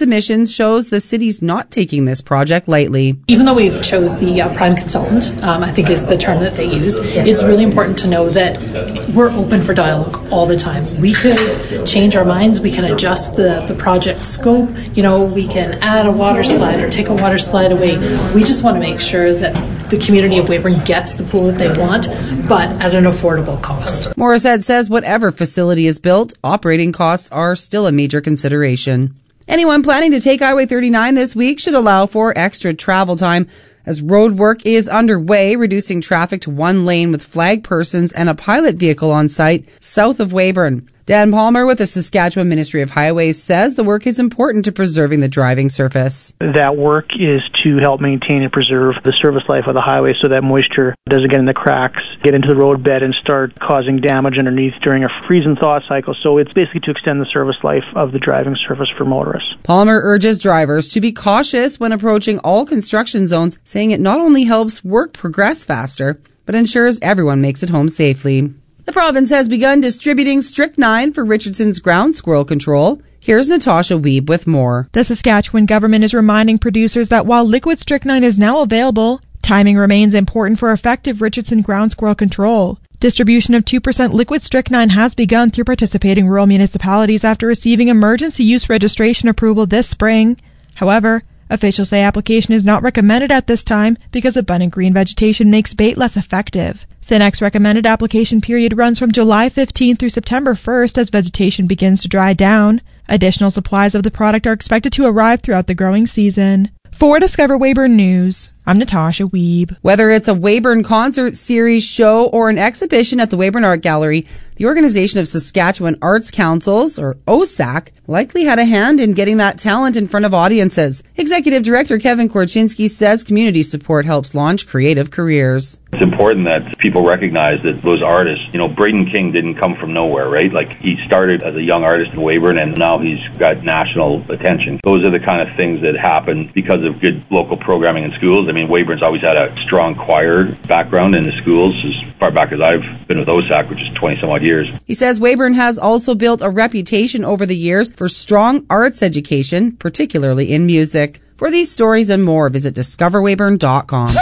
submissions shows the city's not taking this project lightly. Even though we've chose the prime consultant, I think is the term that they used, it's really important to know that we're open for dialogue all the time. We could change our minds, we can adjust the project scope, we can add a water slide or take a water slide away. We just want to make sure that the community of Weyburn gets the pool that they want, but at an affordable cost. Morissette says whatever facility is built, operating costs are still a major consideration. Anyone planning to take Highway 39 this week should allow for extra travel time as road work is underway, reducing traffic to one lane with flag persons and a pilot vehicle on site south of Weyburn. Dan Palmer with the Saskatchewan Ministry of Highways says the work is important to preserving the driving surface. That work is to help maintain and preserve the service life of the highway so that moisture doesn't get in the cracks, get into the roadbed and start causing damage underneath during a freeze and thaw cycle. So it's basically to extend the service life of the driving surface for motorists. Palmer urges drivers to be cautious when approaching all construction zones, saying it not only helps work progress faster, but ensures everyone makes it home safely. The province has begun distributing strychnine for Richardson's ground squirrel control. Here's Natasha Wiebe with more. The Saskatchewan government is reminding producers that while liquid strychnine is now available, timing remains important for effective Richardson ground squirrel control. Distribution of 2% liquid strychnine has begun through participating rural municipalities after receiving emergency use registration approval this spring. However, officials say application is not recommended at this time because abundant green vegetation makes bait less effective. Synec's recommended application period runs from July 15th through September 1st as vegetation begins to dry down. Additional supplies of the product are expected to arrive throughout the growing season. For Discover Weyburn News, I'm Natasha Wiebe. Whether it's a Weyburn concert series, show, or an exhibition at the Weyburn Art Gallery, the Organization of Saskatchewan Arts Councils, or OSAC, likely had a hand in getting that talent in front of audiences. Executive Director Kevin Korchinski says community support helps launch creative careers. It's important that people recognize that those artists, Braden King didn't come from nowhere, right? Like, he started as a young artist in Weyburn and now he's got national attention. Those are the kind of things that happen because of good local programming in schools. I mean, Weyburn's always had a strong choir background in the schools as far back as I've been with OSAC, which is 20-some-odd years. He says Weyburn has also built a reputation over the years for strong arts education, particularly in music. For these stories and more, visit discoverweyburn.com.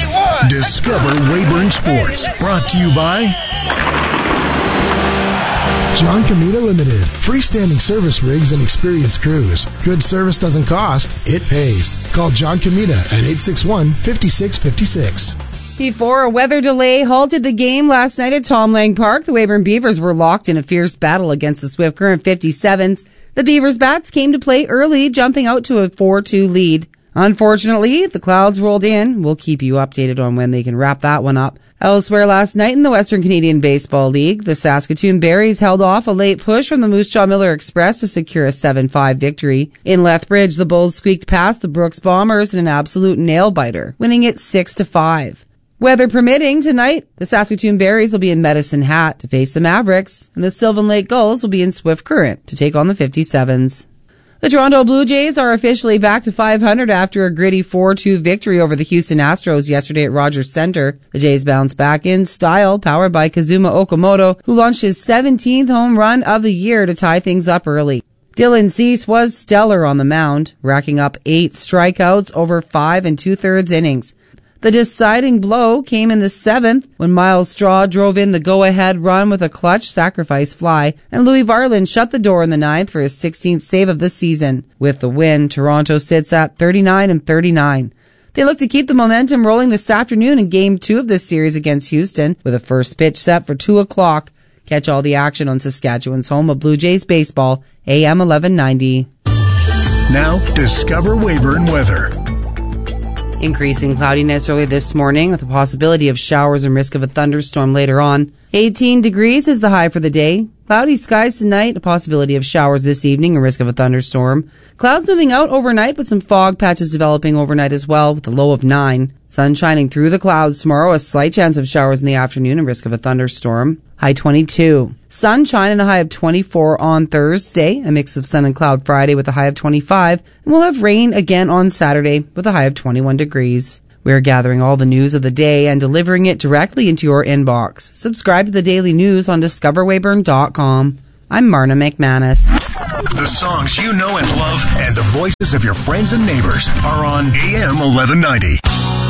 Discover Weyburn Sports, brought to you by John Comita Limited. Freestanding service rigs and experienced crews. Good service doesn't cost, it pays. Call John Comita at 861-5656. Before a weather delay halted the game last night at Tom Lang Park, the Weyburn Beavers were locked in a fierce battle against the Swift Current 57s. The Beavers bats came to play early, jumping out to a 4-2 lead. Unfortunately, the clouds rolled in. We'll keep you updated on when they can wrap that one up. Elsewhere last night in the Western Canadian Baseball League, the Saskatoon Berries held off a late push from the Moose Jaw Miller Express to secure a 7-5 victory. In Lethbridge, the Bulls squeaked past the Brooks Bombers in an absolute nail-biter, winning it 6-5. Weather permitting, tonight, the Saskatoon Berries will be in Medicine Hat to face the Mavericks, and the Sylvan Lake Gulls will be in Swift Current to take on the 57s. The Toronto Blue Jays are officially back to 500 after a gritty 4-2 victory over the Houston Astros yesterday at Rogers Centre. The Jays bounced back in style, powered by Kazuma Okamoto, who launched his 17th home run of the year to tie things up early. Dylan Cease was stellar on the mound, racking up 8 strikeouts over 5 2/3 innings. The deciding blow came in the 7th when Miles Straw drove in the go-ahead run with a clutch sacrifice fly, and Louis Varland shut the door in the 9th for his 16th save of the season. With the win, Toronto sits at 39-39. They look to keep the momentum rolling this afternoon in Game 2 of this series against Houston, with a first pitch set for 2 o'clock. Catch all the action on Saskatchewan's home of Blue Jays baseball, AM 1190. Now, Discover Weyburn weather. Increasing cloudiness early this morning with a possibility of showers and risk of a thunderstorm later on. 18 degrees is the high for the day. Cloudy skies tonight, a possibility of showers this evening, a risk of a thunderstorm. Clouds moving out overnight, but some fog patches developing overnight as well, with a low of 9. Sun shining through the clouds tomorrow, a slight chance of showers in the afternoon, a risk of a thunderstorm. High 22. Sunshine and a high of 24 on Thursday, a mix of sun and cloud Friday with a high of 25, and we'll have rain again on Saturday with a high of 21 degrees. We're gathering all the news of the day and delivering it directly into your inbox. Subscribe to the Daily News on discoverweyburn.com. I'm Marna McManus. The songs you know and love and the voices of your friends and neighbors are on AM 1190.